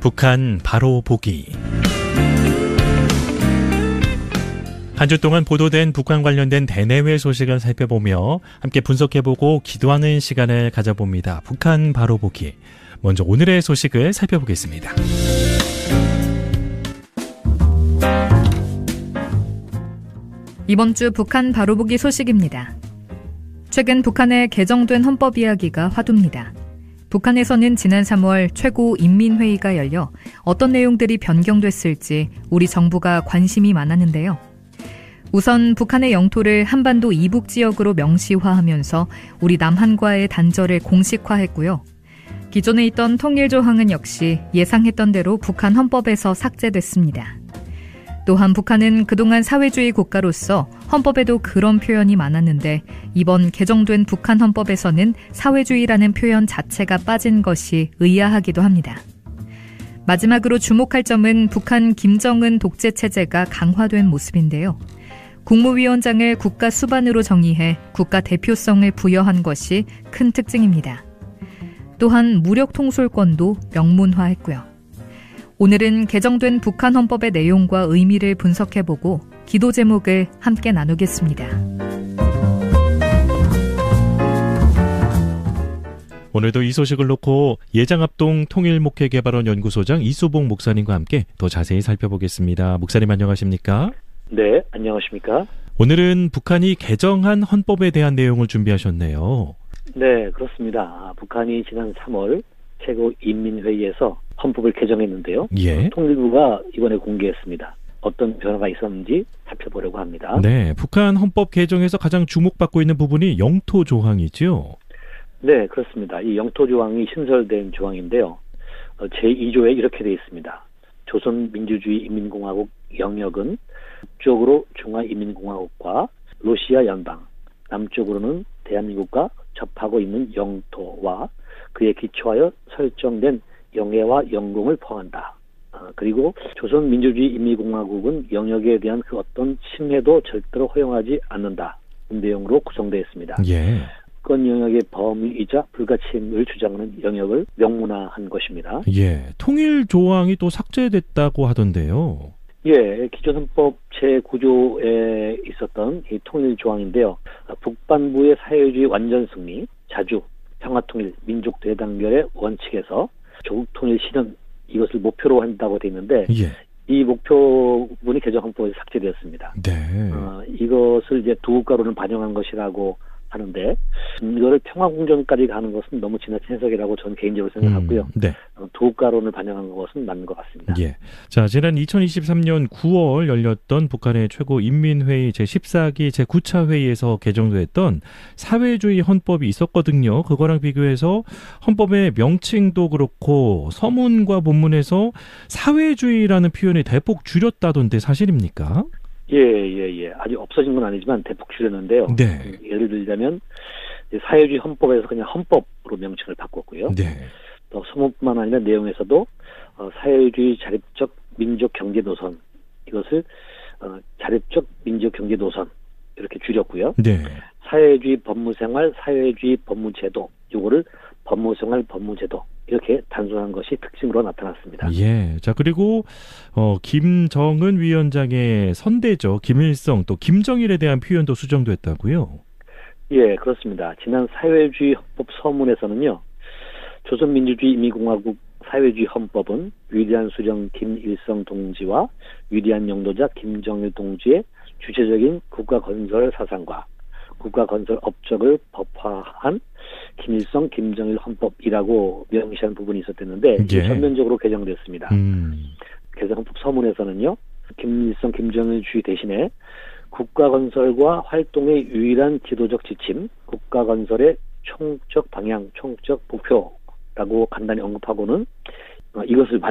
북한 바로 보기. 한 주 동안 보도된 북한 관련된 대내외 소식을 살펴보며 함께 분석해보고 기도하는 시간을 가져봅니다. 북한 바로 보기. 먼저 오늘의 소식을 살펴보겠습니다. 이번 주 북한 바로 보기 소식입니다. 최근 북한의 개정된 헌법 이야기가 화두입니다. 북한에서는 지난 3월 최고인민회의가 열려 어떤 내용들이 변경됐을지 우리 정부가 관심이 많았는데요. 우선 북한의 영토를 한반도 이북 지역으로 명시화하면서 우리 남한과의 단절을 공식화했고요. 기존에 있던 통일조항은 역시 예상했던 대로 북한 헌법에서 삭제됐습니다. 또한 북한은 그동안 사회주의 국가로서 헌법에도 그런 표현이 많았는데 이번 개정된 북한 헌법에서는 사회주의라는 표현 자체가 빠진 것이 의아하기도 합니다. 마지막으로 주목할 점은 북한 김정은 독재 체제가 강화된 모습인데요. 국무위원장을 국가 수반으로 정의해 국가 대표성을 부여한 것이 큰 특징입니다. 또한 무력 통솔권도 명문화했고요. 오늘은 개정된 북한 헌법의 내용과 의미를 분석해보고 기도 제목을 함께 나누겠습니다. 오늘도 이 소식을 놓고 예장합동 통일목회개발원 연구소장 이수봉 목사님과 함께 더 자세히 살펴보겠습니다. 목사님 안녕하십니까? 네, 안녕하십니까? 오늘은 북한이 개정한 헌법에 대한 내용을 준비하셨네요. 네, 그렇습니다. 북한이 지난 3월 최고인민회의에서 헌법을 개정했는데요. 예. 통일부가 이번에 공개했습니다. 어떤 변화가 있었는지 살펴보려고 합니다. 네, 북한 헌법 개정에서 가장 주목받고 있는 부분이 영토 조항이죠. 네, 그렇습니다. 이 영토 조항이 신설된 조항인데요. 제2조에 이렇게 되어 있습니다. 조선민주주의인민공화국 영역은 북쪽으로 중화인민공화국과 러시아 연방, 남쪽으로는 대한민국과 접하고 있는 영토와 그에 기초하여 설정된 영해와 영공을 포함한다. 그리고 조선민주주의인민공화국은 영역에 대한 그 어떤 침해도 절대로 허용하지 않는다. 이 내용으로 구성되어 있습니다. 예. 권 영역의 범위이자 불가침을 주장하는 영역을 명문화한 것입니다. 예, 통일 조항이 또 삭제됐다고 하던데요. 예, 기존 헌법 제9조에 있었던 이 통일 조항인데요. 북반부의 사회주의 완전 승리, 자주, 평화통일, 민족 대단결의 원칙에서 조국 통일 실현 이것을 목표로 한다고 되어 있는데 예. 이 목표문이 개정 헌법에 삭제되었습니다. 네. 이것을 이제 두 국가론을 반영한 것이라고 하는데 이거를 평화공정까지 가는 것은 너무 지나친 해석이라고 저는 개인적으로 생각하고요. 네. 두 국가론을 반영한 것은 맞는 것 같습니다. 예. 자, 지난 2023년 9월 열렸던 북한의 최고인민회의 제14기 제9차 회의에서 개정됐던 사회주의 헌법이 있었거든요. 그거랑 비교해서 헌법의 명칭도 그렇고 서문과 본문에서 사회주의라는 표현이 대폭 줄였다던데 사실입니까? 예. 아직 없어진 건 아니지만 대폭 줄였는데요. 네. 예를 들자면 사회주의 헌법에서 그냥 헌법으로 명칭을 바꿨고요. 네. 또 서문뿐만 아니라 내용에서도 사회주의 자립적 민족 경제 노선 이것을 자립적 민족 경제 노선 이렇게 줄였고요. 네. 사회주의 법무생활, 사회주의 법무제도 요거를 법무생활, 법무제도 이렇게 단순한 것이 특징으로 나타났습니다. 예. 자, 그리고 김정은 위원장의 선대죠. 김일성 또 김정일에 대한 표현도 수정됐다고요? 예, 그렇습니다. 지난 사회주의 헌법 서문에서는요. 조선민주주의인민공화국 사회주의 헌법은 위대한 수령 김일성 동지와 위대한 영도자 김정일 동지의 주체적인 국가건설 사상과 국가건설 업적을 법화한 김일성, 김정일 헌법이라고 명시한 부분이 있었는데 예. 전면적으로 개정됐습니다. 개정 헌법 서문에서는요. 김일성, 김정일 주의 대신에 국가건설과 활동의 유일한 지도적 지침, 국가건설의 총적 방향, 총적 목표라고 간단히 언급하고는 이것을